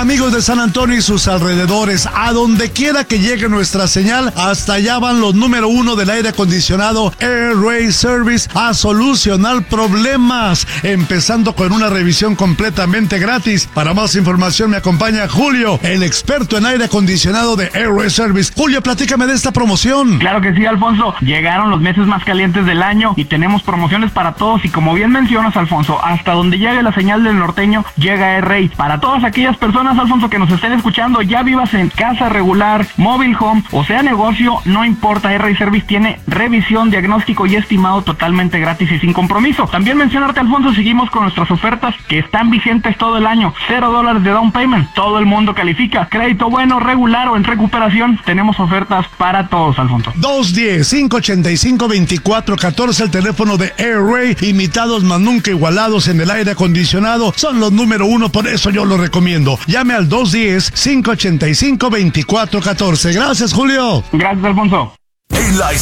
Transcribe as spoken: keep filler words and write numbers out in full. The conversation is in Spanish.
Amigos de San Antonio y sus alrededores, a donde quiera que llegue nuestra señal, hasta allá van los número uno del aire acondicionado Air Ray Service a solucionar problemas, empezando con una revisión completamente gratis. Para más información me acompaña Julio, el experto en aire acondicionado de Air Ray Service. Julio, platícame de esta promoción. Claro que sí, Alfonso. Llegaron los meses más calientes del año y tenemos promociones para todos, y como bien mencionas, Alfonso, hasta donde llegue la señal del norteño, llega Air Ray. Para todas aquellas personas, Alfonso, que nos estén escuchando, ya vivas en casa regular, móvil home o sea negocio, no importa, Air Ray Service tiene revisión, diagnóstico y estimado totalmente gratis y sin compromiso. También mencionarte, Alfonso, seguimos con nuestras ofertas que están vigentes todo el año. Cero dólares de down payment, todo el mundo califica. Crédito bueno, regular o en recuperación, tenemos ofertas para todos, Alfonso. dos uno cero, cinco ocho cinco, dos cuatro uno cuatro, el teléfono de Air Ray, imitados más nunca igualados en el aire acondicionado, son los número uno, por eso yo lo recomiendo. Llame al dos uno cero, cinco ocho cinco, dos cuatro uno cuatro. Gracias, Julio. Gracias, Alfonso. En la